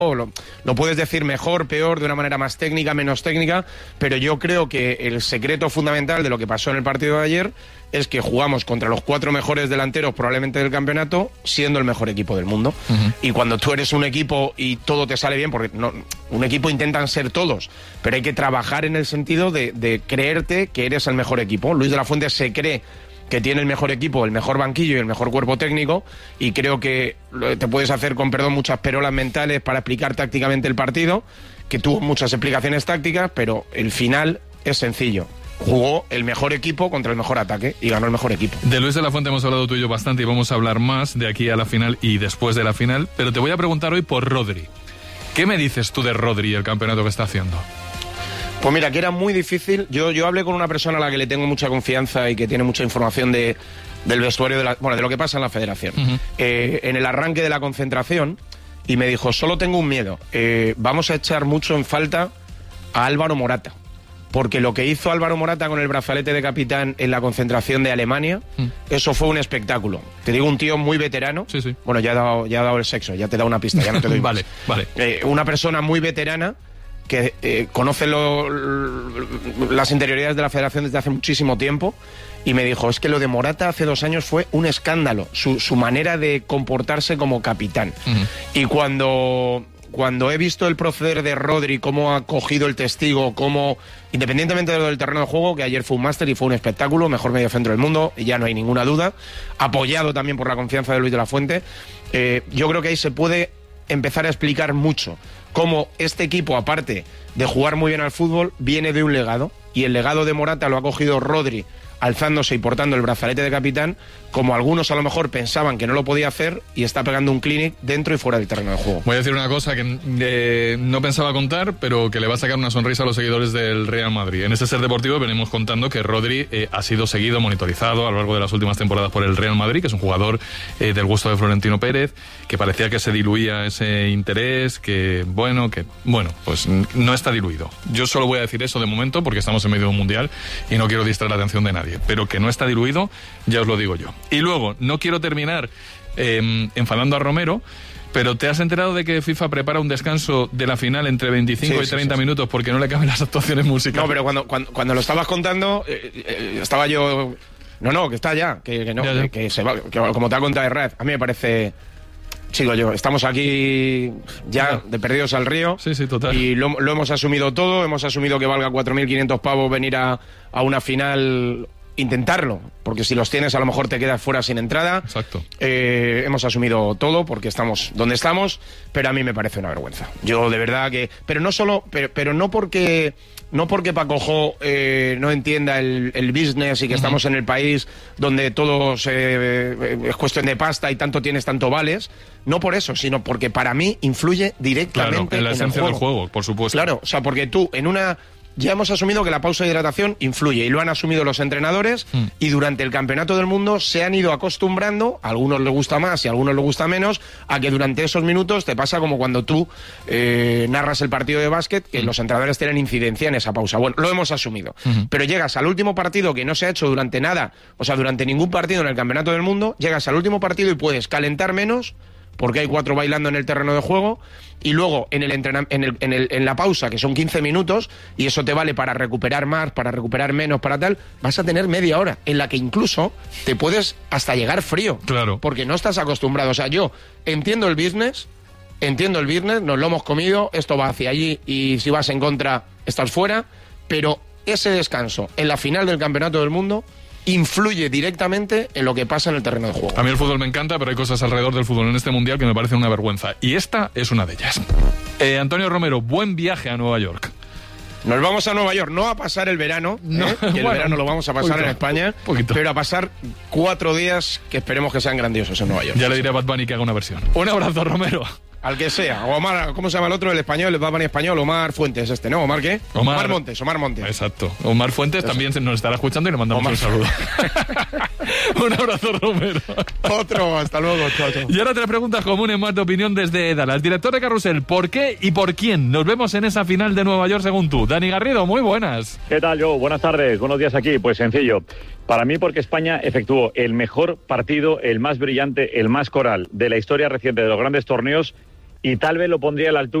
Lo puedes decir mejor, peor, de una manera más técnica, menos técnica, pero yo creo que el secreto fundamental de lo que pasó en el partido de ayer es que jugamos contra los 4 mejores delanteros probablemente del campeonato, siendo el mejor equipo del mundo. Y cuando tú eres un equipo y todo te sale bien, porque un equipo intentan ser todos, pero hay que trabajar en el sentido de creerte que eres el mejor equipo. Luis de la Fuente se cree que tiene el mejor equipo, el mejor banquillo y el mejor cuerpo técnico, y creo que te puedes hacer, con perdón, muchas perolas mentales para explicar tácticamente el partido, que tuvo muchas explicaciones tácticas, pero el final es sencillo. Jugó el mejor equipo contra el mejor ataque y ganó el mejor equipo. De Luis de la Fuente hemos hablado tú y yo bastante y vamos a hablar más de aquí a la final y después de la final, pero te voy a preguntar hoy por Rodri. ¿Qué me dices tú de Rodri y el campeonato que está haciendo? Pues mira, que era muy difícil. Yo hablé con una persona a la que le tengo mucha confianza y que tiene mucha información del vestuario, de lo que pasa en la federación. En el arranque de la concentración, y me dijo, solo tengo un miedo. Vamos a echar mucho en falta a Álvaro Morata. Porque lo que hizo Álvaro Morata con el brazalete de capitán en la concentración de Alemania, eso fue un espectáculo. Te digo, un tío muy veterano. Sí. Bueno, ya ha dado el sexo, ya te he dado una pista, ya no te doy más. Vale. Una persona muy veterana que conoce las interioridades de la federación desde hace muchísimo tiempo, y me dijo, es que lo de Morata hace 2 años fue un escándalo, su manera de comportarse como capitán. Y cuando he visto el proceder de Rodri, cómo ha cogido el testigo, cómo, independientemente de lo del terreno de juego, que ayer fue un máster y fue un espectáculo, mejor mediocentro del mundo, y ya no hay ninguna duda, apoyado también por la confianza de Luis de la Fuente, yo creo que ahí se puede empezar a explicar mucho cómo este equipo, aparte de jugar muy bien al fútbol, viene de un legado, y el legado de Morata lo ha cogido Rodri, alzándose y portando el brazalete de capitán, como algunos a lo mejor pensaban que no lo podía hacer, y está pegando un clinic dentro y fuera del terreno de juego. Voy a decir una cosa que no pensaba contar, pero que le va a sacar una sonrisa a los seguidores del Real Madrid. En este Ser Deportivo venimos contando que Rodri ha sido seguido, monitorizado a lo largo de las últimas temporadas por el Real Madrid, que es un jugador del gusto de Florentino Pérez, que parecía que se diluía ese interés, que pues no está diluido. Yo solo voy a decir eso de momento porque estamos en medio de un mundial y no quiero distraer la atención de nadie, pero que no está diluido, ya os lo digo yo. Y luego, no quiero terminar enfadando a Romero, pero ¿te has enterado de que FIFA prepara un descanso de la final entre 25 y 30 minutos porque no le caben las actuaciones musicales? No, pero cuando lo estabas contando, estaba yo... No, que está ya, que se va, que como te ha contado Herrera, a mí me parece... Sigo yo, estamos aquí ya de perdidos al río. Sí, total. Y lo hemos asumido todo, hemos asumido que valga 4.500 pavos venir a una final, intentarlo, porque si los tienes a lo mejor te quedas fuera sin entrada. Exacto. Hemos asumido todo porque estamos donde estamos, pero a mí me parece una vergüenza. Yo de verdad que... Pero no solo... Pero no porque... No porque Paco Jo no entienda el business y que estamos en el país donde todo es cuestión de pasta y tanto tienes, tanto vales. No por eso, sino porque para mí influye directamente en la esencia del juego, por supuesto. Claro, o sea, porque tú en una... Ya hemos asumido que la pausa de hidratación influye y lo han asumido los entrenadores y durante el Campeonato del Mundo se han ido acostumbrando, a algunos les gusta más y a algunos les gusta menos, a que durante esos minutos te pasa como cuando tú narras el partido de básquet, que los entrenadores tienen incidencia en esa pausa. Bueno, lo hemos asumido. Pero llegas al último partido que no se ha hecho durante nada, o sea, durante ningún partido en el Campeonato del Mundo, llegas al último partido y puedes calentar menos, porque hay 4 bailando en el terreno de juego, y luego en la pausa, que son 15 minutos, y eso te vale para recuperar más, para recuperar menos, para tal, vas a tener media hora, en la que incluso te puedes hasta llegar frío. Claro. Porque no estás acostumbrado. O sea, yo entiendo el business, nos lo hemos comido, esto va hacia allí, y si vas en contra, estás fuera, pero ese descanso en la final del Campeonato del Mundo influye directamente en lo que pasa en el terreno de juego. A mí el fútbol me encanta, pero hay cosas alrededor del fútbol en este mundial que me parecen una vergüenza. Y esta es una de ellas. Antonio Romero, buen viaje a Nueva York. Nos vamos a Nueva York, no a pasar el verano, que el verano lo vamos a pasar en España, pero a pasar 4 días que esperemos que sean grandiosos en Nueva York. Ya le diré a Bad Bunny que haga una versión. Un abrazo, Romero. Al que sea. O Omar, ¿cómo se llama el otro? El español, el Bad Bunny español, Omar Fuentes ¿no? ¿Omar qué? Omar Montes. Exacto. Omar Fuentes también nos estará escuchando y le mandamos un saludo. Un abrazo, Romero. Otro, hasta luego, chao. Y ahora 3 preguntas comunes más de opinión desde Dallas. Director de Carrusel, ¿por qué y por quién nos vemos en esa final de Nueva York según tú? Dani Garrido, muy buenas. ¿Qué tal, Joe? Buenas tardes, buenos días aquí. Pues sencillo. Para mí, porque España efectuó el mejor partido, el más brillante, el más coral de la historia reciente de los grandes torneos y tal vez lo pondría a la altura